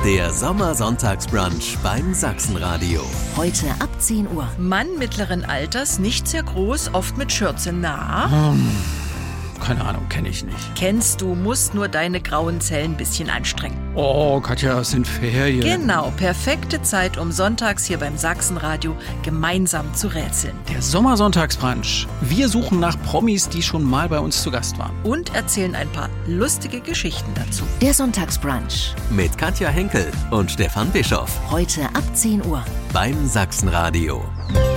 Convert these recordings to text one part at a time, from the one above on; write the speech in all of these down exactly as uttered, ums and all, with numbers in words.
Der Sommersonntagsbrunch beim Sachsenradio. Heute ab zehn Uhr. Mann mittleren Alters, nicht sehr groß, oft mit Schürze. Na? Hm, keine Ahnung, kenne ich nicht. Kennst du, musst nur deine grauen Zellen ein bisschen anstrengen. Oh, Katja, es sind Ferien. Genau, perfekte Zeit, um sonntags hier beim Sachsenradio gemeinsam zu rätseln. Der Sommersonntagsbrunch. Wir suchen nach Promis, die schon mal bei uns zu Gast waren. Und erzählen ein paar lustige Geschichten dazu. Der Sonntagsbrunch. Mit Katja Henkel und Stefan Bischoff. Heute ab zehn Uhr. Beim Sachsenradio.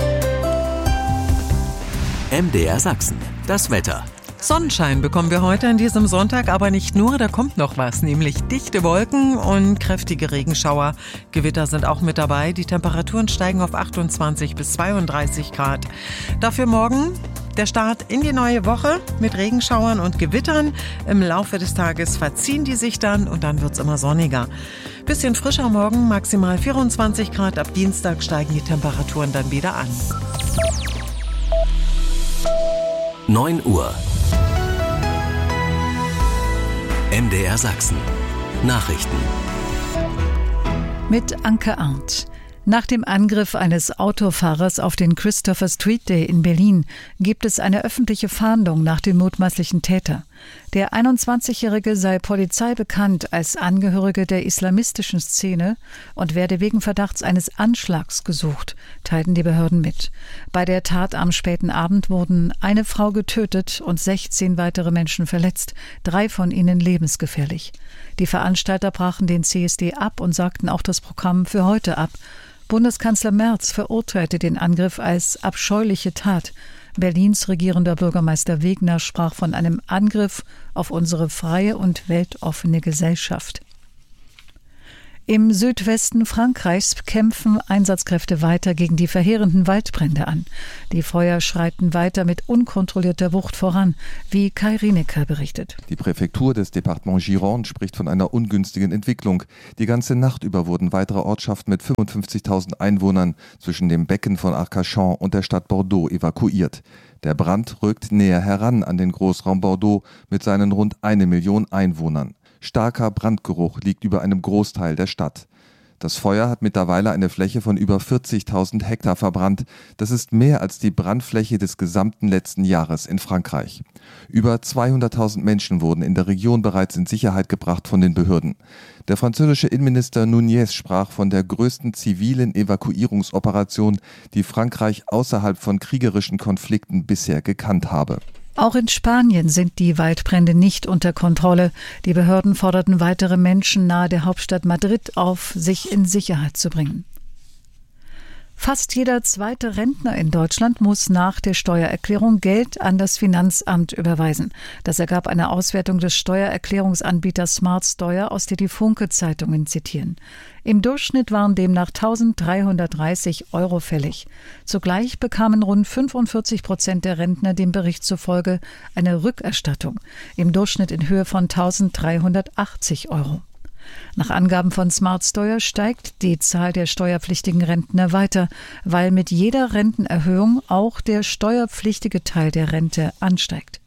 M D R Sachsen. Das Wetter. Sonnenschein bekommen wir heute an diesem Sonntag, aber nicht nur, da kommt noch was, nämlich dichte Wolken und kräftige Regenschauer. Gewitter sind auch mit dabei, die Temperaturen steigen auf achtundzwanzig bis zweiunddreißig Grad. Dafür morgen der Start in die neue Woche mit Regenschauern und Gewittern. Im Laufe des Tages verziehen die sich dann und dann wird's immer sonniger. Bisschen frischer morgen, maximal vierundzwanzig Grad, ab Dienstag steigen die Temperaturen dann wieder an. neun Uhr. M D R Sachsen. Nachrichten. Mit Anke Arndt. Nach dem Angriff eines Autofahrers auf den Christopher Street Day in Berlin gibt es eine öffentliche Fahndung nach dem mutmaßlichen Täter. Der einundzwanzigjährige sei Polizei bekannt als Angehörige der islamistischen Szene und werde wegen Verdachts eines Anschlags gesucht, teilten die Behörden mit. Bei der Tat am späten Abend wurden eine Frau getötet und sechzehn weitere Menschen verletzt, drei von ihnen lebensgefährlich. Die Veranstalter brachen den C S D ab und sagten auch das Programm für heute ab. Bundeskanzler Merz verurteilte den Angriff als abscheuliche Tat. Berlins regierender Bürgermeister Wegner sprach von einem Angriff auf unsere freie und weltoffene Gesellschaft. Im Südwesten Frankreichs kämpfen Einsatzkräfte weiter gegen die verheerenden Waldbrände an. Die Feuer schreiten weiter mit unkontrollierter Wucht voran, wie Kai Rienecker berichtet. Die Präfektur des Departements Gironde spricht von einer ungünstigen Entwicklung. Die ganze Nacht über wurden weitere Ortschaften mit fünfundfünfzigtausend Einwohnern zwischen dem Becken von Arcachon und der Stadt Bordeaux evakuiert. Der Brand rückt näher heran an den Großraum Bordeaux mit seinen rund eine Million Einwohnern. Starker Brandgeruch liegt über einem Großteil der Stadt. Das Feuer hat mittlerweile eine Fläche von über vierzigtausend Hektar verbrannt. Das ist mehr als die Brandfläche des gesamten letzten Jahres in Frankreich. Über zweihunderttausend Menschen wurden in der Region bereits in Sicherheit gebracht von den Behörden. Der französische Innenminister Nunez sprach von der größten zivilen Evakuierungsoperation, die Frankreich außerhalb von kriegerischen Konflikten bisher gekannt habe. Auch in Spanien sind die Waldbrände nicht unter Kontrolle. Die Behörden forderten weitere Menschen nahe der Hauptstadt Madrid auf, sich in Sicherheit zu bringen. Fast jeder zweite Rentner in Deutschland muss nach der Steuererklärung Geld an das Finanzamt überweisen. Das ergab eine Auswertung des Steuererklärungsanbieters SmartSteuer, aus der die Funke-Zeitungen zitieren. Im Durchschnitt waren demnach eintausenddreihundertdreißig Euro fällig. Zugleich bekamen rund fünfundvierzig Prozent der Rentner dem Bericht zufolge eine Rückerstattung, im Durchschnitt in Höhe von eintausenddreihundertachtzig Euro. Nach Angaben von SmartSteuer steigt die Zahl der steuerpflichtigen Rentner weiter, weil mit jeder Rentenerhöhung auch der steuerpflichtige Teil der Rente ansteigt.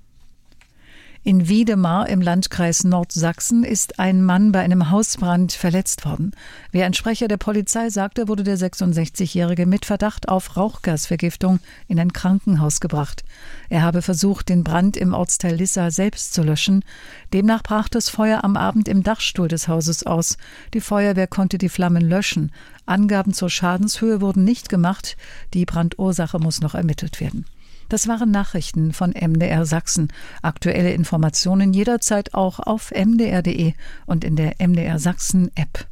In Wiedemar im Landkreis Nordsachsen ist ein Mann bei einem Hausbrand verletzt worden. Wie ein Sprecher der Polizei sagte, wurde der sechsundsechzigjährige mit Verdacht auf Rauchgasvergiftung in ein Krankenhaus gebracht. Er habe versucht, den Brand im Ortsteil Lissa selbst zu löschen. Demnach brach das Feuer am Abend im Dachstuhl des Hauses aus. Die Feuerwehr konnte die Flammen löschen. Angaben zur Schadenshöhe wurden nicht gemacht. Die Brandursache muss noch ermittelt werden. Das waren Nachrichten von M D R Sachsen. Aktuelle Informationen jederzeit auch auf m d r punkt d e und in der M D R Sachsen App.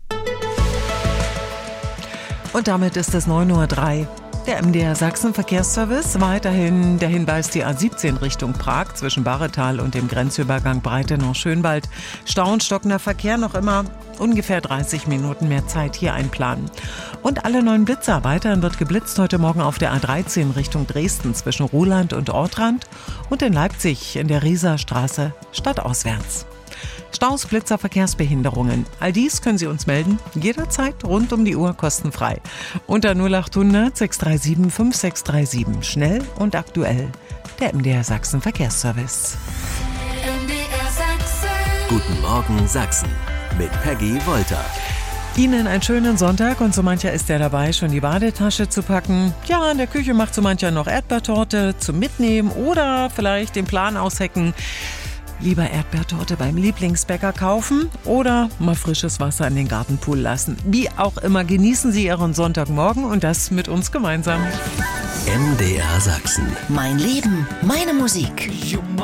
Und damit ist es neun Uhr drei. Der M D R Sachsen Verkehrsservice, weiterhin der Hinweis, die A siebzehn Richtung Prag zwischen Barretal und dem Grenzübergang Breitenau-Schönwald. Stau und stockender Verkehr, noch immer ungefähr dreißig Minuten mehr Zeit hier einplanen. Und alle neuen Blitzer, weiterhin wird geblitzt heute Morgen auf der A dreizehn Richtung Dresden zwischen Ruhland und Ortrand und in Leipzig in der Rieserstraße stadtauswärts. Staus, Blitzer, Verkehrsbehinderungen. All dies können Sie uns melden, jederzeit rund um die Uhr kostenfrei. Unter null acht hundert sechs drei sieben fünf sechs drei sieben. Schnell und aktuell. Der M D R Sachsen Verkehrsservice. M D R Sachsen. Guten Morgen Sachsen mit Peggy Wolter. Ihnen einen schönen Sonntag und so mancher ist ja dabei, schon die Badetasche zu packen. Ja, in der Küche macht so mancher noch Erdbeertorte zum Mitnehmen oder vielleicht den Plan aushecken. Lieber Erdbeertorte beim Lieblingsbäcker kaufen oder mal frisches Wasser in den Gartenpool lassen. Wie auch immer, genießen Sie Ihren Sonntagmorgen und das mit uns gemeinsam. M D R Sachsen. Mein Leben, meine Musik.